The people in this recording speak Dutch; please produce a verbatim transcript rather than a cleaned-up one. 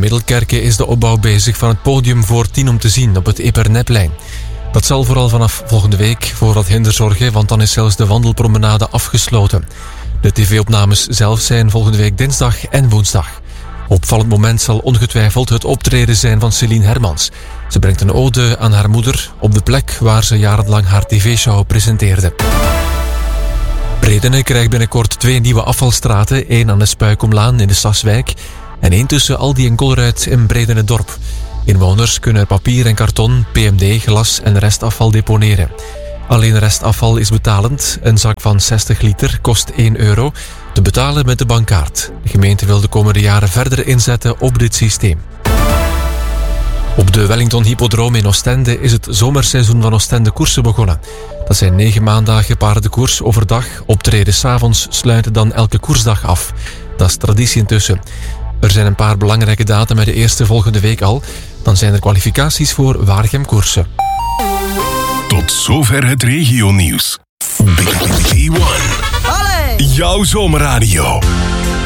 Middelkerke is de opbouw bezig van het podium voor tien om te zien op het Eperneplein. Dat zal vooral vanaf volgende week voor wat hinder zorgen, want dan is zelfs de wandelpromenade afgesloten. De tv-opnames zelf zijn volgende week dinsdag en woensdag. Opvallend moment zal ongetwijfeld het optreden zijn van Celine Hermans. Ze brengt een ode aan haar moeder op de plek waar ze jarenlang haar tv-show presenteerde. Bredene krijgt binnenkort twee nieuwe afvalstraten, één aan de Spuikomlaan in de Saswijk en één tussen Aldi en Colruyt in Bredene-dorp. Inwoners kunnen papier en karton, P M D, glas en restafval deponeren. Alleen restafval is betalend. Een zak van zestig liter kost één euro. Te betalen met de bankkaart. De gemeente wil de komende jaren verder inzetten op dit systeem. Op de Wellington Hippodroom in Oostende is het zomerseizoen van Oostende koersen begonnen. Dat zijn negen maandagen paardenkoers overdag. Optreden 's avonds sluiten dan elke koersdag af. Dat is traditie intussen. Er zijn een paar belangrijke data met de eerste volgende week al. Dan zijn er kwalificaties voor Waregem-koersen. Tot zover het regionieuws. B één. Jouw zomerradio.